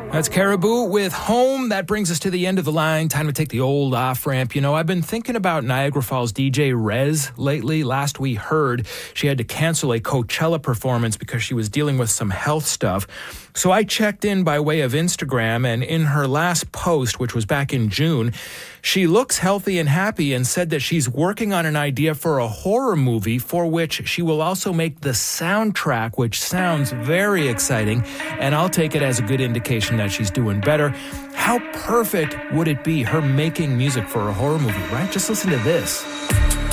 That's Caribou with Home. That brings us to the end of the line. Time to take the old off-ramp. You know, I've been thinking about Niagara Falls DJ Rez lately. Last we heard, she had to cancel a Coachella performance because she was dealing with some health stuff. So I checked in by way of Instagram, and in her last post, which was back in June, she looks healthy and happy and said that she's working on an idea for a horror movie for which she will also make the soundtrack, which sounds very exciting, and I'll take it as a good indication that she's doing better. How perfect would it be, her making music for a horror movie, right? Just listen to this.